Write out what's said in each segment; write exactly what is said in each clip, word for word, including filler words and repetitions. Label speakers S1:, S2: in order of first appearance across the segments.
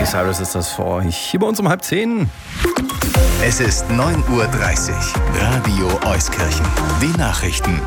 S1: Cyrus ist das für euch. Hier bei uns um halb zehn.
S2: Es ist neun Uhr dreißig. Radio Euskirchen. Die Nachrichten.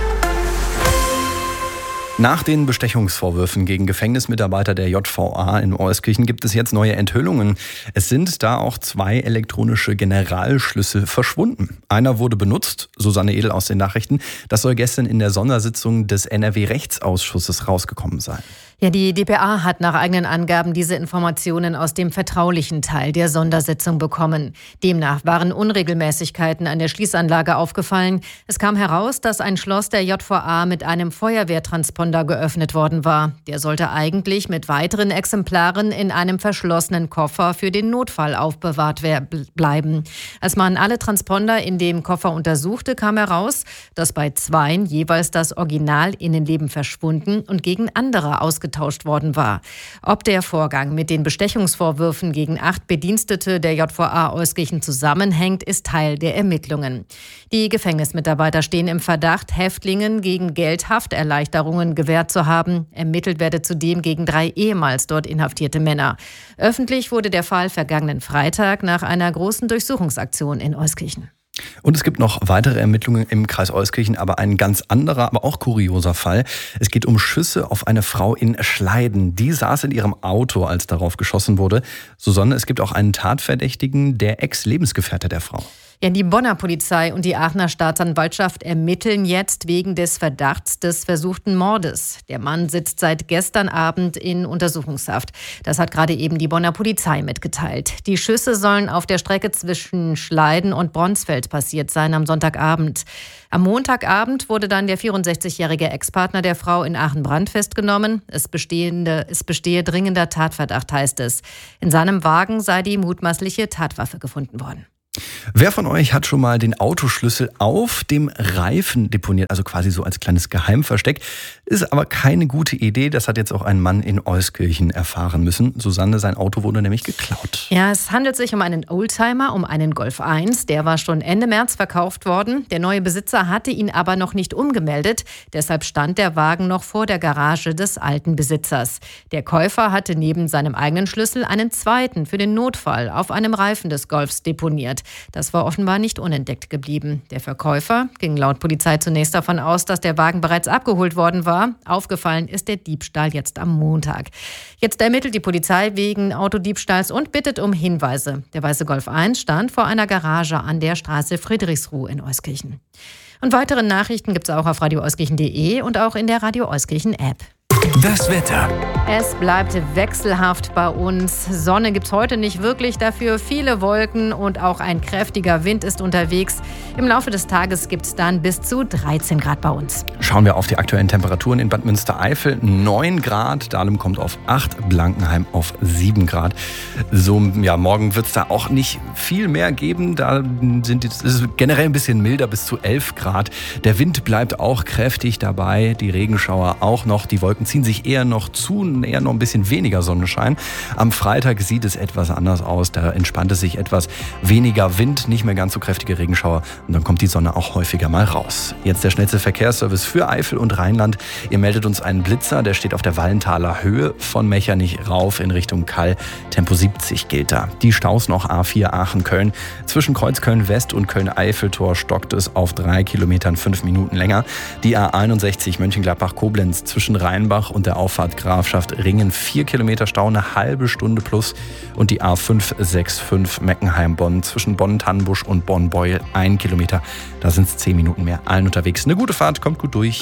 S1: Nach den Bestechungsvorwürfen gegen Gefängnismitarbeiter der J V A in Euskirchen gibt es jetzt neue Enthüllungen. Es sind da auch zwei elektronische Generalschlüssel verschwunden. Einer wurde benutzt, Susanne Edel aus den Nachrichten. Das soll gestern in der Sondersitzung des N R W-Rechtsausschusses rausgekommen sein.
S3: Ja, die d p a hat nach eigenen Angaben diese Informationen aus dem vertraulichen Teil der Sondersitzung bekommen. Demnach waren Unregelmäßigkeiten an der Schließanlage aufgefallen. Es kam heraus, dass ein Schloss der J V A mit einem Feuerwehrtransponder geöffnet worden war. Der sollte eigentlich mit weiteren Exemplaren in einem verschlossenen Koffer für den Notfall aufbewahrt bleiben. Als man alle Transponder in dem Koffer untersuchte, kam heraus, dass bei zweien jeweils das Original-Innenleben verschwunden und gegen andere ausgetauscht worden war. Ob der Vorgang mit den Bestechungsvorwürfen gegen acht Bedienstete der J V A Euskirchen zusammenhängt, ist Teil der Ermittlungen. Die Gefängnismitarbeiter stehen im Verdacht, Häftlingen gegen Geldhafterleichterungen gewährt zu haben. Ermittelt werde zudem gegen drei ehemals dort inhaftierte Männer. Öffentlich wurde der Fall vergangenen Freitag nach einer großen Durchsuchungsaktion in Euskirchen.
S1: Und es gibt noch weitere Ermittlungen im Kreis Euskirchen, aber ein ganz anderer, aber auch kurioser Fall. Es geht um Schüsse auf eine Frau in Schleiden. Die saß in ihrem Auto, als darauf geschossen wurde. Susanne, es gibt auch einen Tatverdächtigen, der Ex-Lebensgefährte der Frau.
S3: Ja, die Bonner Polizei und die Aachener Staatsanwaltschaft ermitteln jetzt wegen des Verdachts des versuchten Mordes. Der Mann sitzt seit gestern Abend in Untersuchungshaft. Das hat gerade eben die Bonner Polizei mitgeteilt. Die Schüsse sollen auf der Strecke zwischen Schleiden und Bronsfeld passiert sein am Sonntagabend. Am Montagabend wurde dann der vierundsechzigjährige Ex-Partner der Frau in Aachen-Brand festgenommen. Es, bestehende, es bestehe dringender Tatverdacht, heißt es. In seinem Wagen sei die mutmaßliche Tatwaffe gefunden worden.
S1: Wer von euch hat schon mal den Autoschlüssel auf dem Reifen deponiert, also quasi so als kleines Geheimversteck? Ist aber keine gute Idee, das hat jetzt auch ein Mann in Euskirchen erfahren müssen. Susanne, sein Auto wurde nämlich geklaut.
S3: Ja, es handelt sich um einen Oldtimer, um einen Golf eins. Der war schon Ende März verkauft worden. Der neue Besitzer hatte ihn aber noch nicht umgemeldet. Deshalb stand der Wagen noch vor der Garage des alten Besitzers. Der Käufer hatte neben seinem eigenen Schlüssel einen zweiten für den Notfall auf einem Reifen des Golfs deponiert. Das war offenbar nicht unentdeckt geblieben. Der Verkäufer ging laut Polizei zunächst davon aus, dass der Wagen bereits abgeholt worden war. Aufgefallen ist der Diebstahl jetzt am Montag. Jetzt ermittelt die Polizei wegen Autodiebstahls und bittet um Hinweise. Der weiße Golf eins stand vor einer Garage an der Straße Friedrichsruh in Euskirchen. Und weitere Nachrichten gibt es auch auf radio euskirchen punkt de und auch in der Radio Euskirchen App.
S2: Das Wetter.
S3: Es bleibt wechselhaft bei uns. Sonne gibt's heute nicht wirklich, dafür viele Wolken und auch ein kräftiger Wind ist unterwegs. Im Laufe des Tages gibt's dann bis zu dreizehn Grad bei uns.
S1: Schauen wir auf die aktuellen Temperaturen in Bad Münstereifel. neun Grad, Dahlem kommt auf acht, Blankenheim auf sieben Grad. So, ja, morgen wird's da auch nicht viel mehr geben. Da sind es ist generell ein bisschen milder, bis zu elf Grad. Der Wind bleibt auch kräftig dabei, die Regenschauer auch noch, die Wolken ziehen sich eher noch zu, eher noch ein bisschen weniger Sonnenschein. Am Freitag sieht es etwas anders aus, da entspannt es sich etwas weniger Wind, nicht mehr ganz so kräftige Regenschauer und dann kommt die Sonne auch häufiger mal raus. Jetzt der schnellste Verkehrsservice für Eifel und Rheinland. Ihr meldet uns einen Blitzer, der steht auf der Wallenthaler Höhe von Mechernich rauf in Richtung Kall. Tempo siebzig gilt da. Die Staus noch A vier Aachen-Köln. Zwischen Kreuzköln West und Köln-Eiffeltor stockt es auf drei Kilometern fünf Minuten länger. Die A einundsechzig Mönchengladbach-Koblenz zwischen Rheinbach und der Auffahrt Grafschaft Ringen vier Kilometer Stau, eine halbe Stunde plus. Und die A fünf sechs fünf Meckenheim-Bonn zwischen Bonn-Tannenbusch und Bonn-Beuel ein Kilometer. Da sind es zehn Minuten mehr. Allen unterwegs. Eine gute Fahrt, kommt gut durch.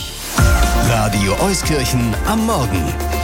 S2: Radio Euskirchen am Morgen.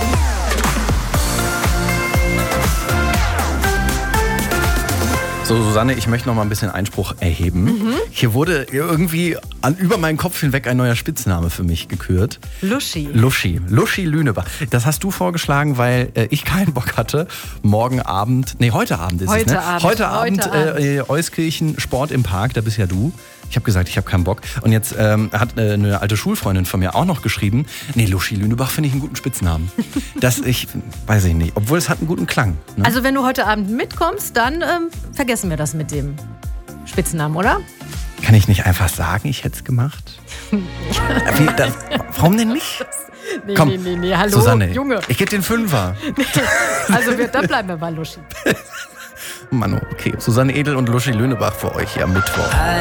S1: So, Susanne, ich möchte noch mal ein bisschen Einspruch erheben. Mhm. Hier wurde irgendwie an, über meinen Kopf hinweg ein neuer Spitzname für mich gekürt.
S3: Luschi.
S1: Luschi. Luschi Lünebach. Das hast du vorgeschlagen, weil äh, ich keinen Bock hatte. Morgen Abend, nee, heute Abend ist
S3: heute
S1: es, ne?
S3: Abend.
S1: Heute Abend,
S3: heute Abend.
S1: Äh, Euskirchen Sport im Park, da bist ja du. Ich habe gesagt, ich habe keinen Bock. Und jetzt ähm, hat äh, eine alte Schulfreundin von mir auch noch geschrieben, nee, Luschi Lünebach finde ich einen guten Spitznamen. Das ich, weiß ich nicht, obwohl es hat einen guten Klang. Ne?
S3: Also wenn du heute Abend mitkommst, dann ähm, vergessen wir das mit dem Spitznamen, oder?
S1: Kann ich nicht einfach sagen, ich hätte es gemacht? Wie, das, warum denn nicht?
S3: Nee,
S1: Komm,
S3: nee, nee, nee, hallo,
S1: Susanne,
S3: Junge.
S1: Ich gebe den Fünfer.
S3: Also wir, dann bleiben wir bei Luschi.
S1: Mann, okay. Susanne Edel und Luschi Lönebach für euch hier am Mittwoch.